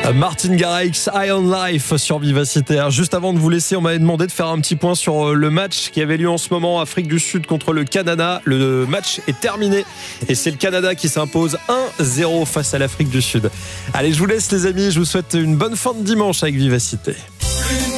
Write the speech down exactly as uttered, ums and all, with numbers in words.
Martin Garrix, High on Life sur Vivacité. Juste avant de vous laisser, on m'avait demandé de faire un petit point sur le match qui avait lieu en ce moment, Afrique du Sud contre le Canada. Le match est terminé et c'est le Canada qui s'impose un zéro face à l'Afrique du Sud. Allez, je vous laisse les amis, je vous souhaite une bonne fin de dimanche avec Vivacité.